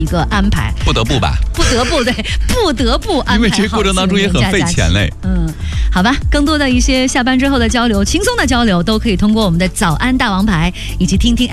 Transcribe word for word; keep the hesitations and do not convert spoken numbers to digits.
一个安排， 不得不吧， 不得不对，不得不安排好。 因为这个过程当中也很费钱嘞。 嗯，好吧，更多的一些下班之后的交流，轻松的交流，都可以通过我们的早安大王牌以及听听。